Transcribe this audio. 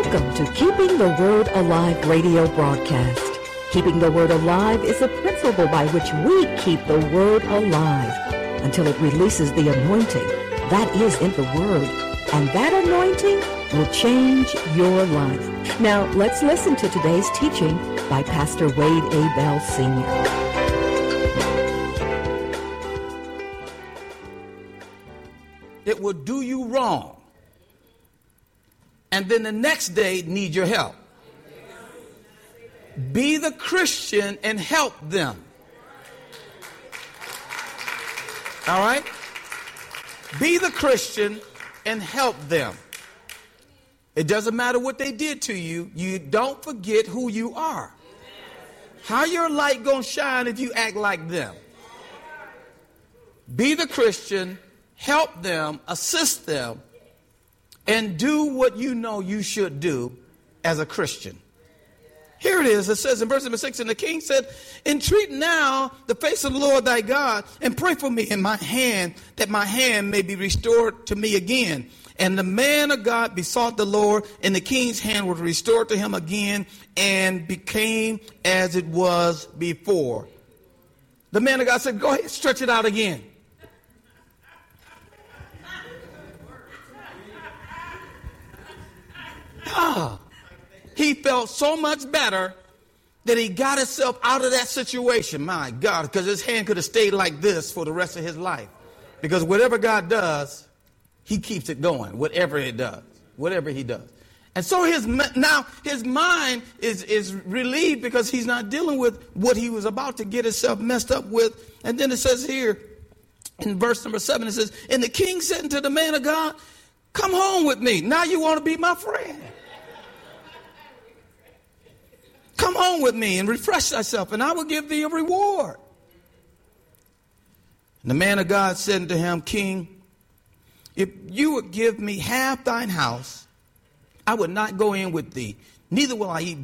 Welcome to Keeping the Word Alive radio broadcast. Keeping the Word alive is a principle by which we keep the Word alive until it releases the anointing that is in the Word. And that anointing will change your life. Now, let's listen to today's teaching by Pastor Wade A. Bell Sr. It will do you wrong. And then the next day need your help. Be the Christian and help them. All right? Be the Christian and help them. It doesn't matter what they did to you. You don't forget who you are. How your light gonna shine if you act like them? Be the Christian, help them, assist them, and do what you know you should do as a Christian. Here it is. It says in verse number 6, and the king said, entreat now the face of the Lord thy God, and pray for me in my hand, that my hand may be restored to me again. And the man of God besought the Lord, and the king's hand was restored to him again, and became as it was before. The man of God said, go ahead, stretch it out again. He felt so much better that he got himself out of that situation. My God, because his hand could have stayed like this for the rest of his life. Because whatever God does, he keeps it going, whatever it does, whatever he does. And so his mind is relieved because he's not dealing with what he was about to get himself messed up with. And then it says here in verse number 7, it says, and the king said unto the man of God, come home with me. Now you want to be my friend. Come home with me and refresh thyself, and I will give thee a reward. And the man of God said unto him, King, if you would give me half thine house, I would not go in with thee, neither will I eat